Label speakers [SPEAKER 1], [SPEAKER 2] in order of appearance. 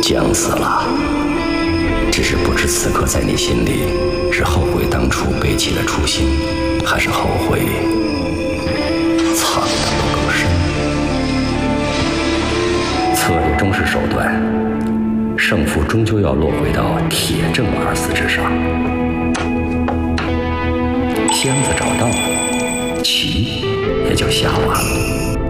[SPEAKER 1] 将死了，只是不知此刻在你心里是后悔当初背弃了初心，还是后悔藏得不够深。策略终是手段，胜负终究要落回到铁证2字之上。箱子找到了，